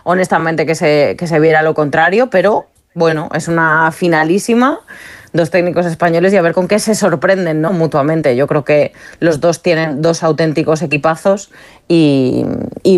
honestamente que se viera lo contrario, pero bueno, es una finalísima, dos técnicos españoles y a ver con qué se sorprenden, ¿no? Mutuamente. Yo creo que los dos tienen dos auténticos equipazos y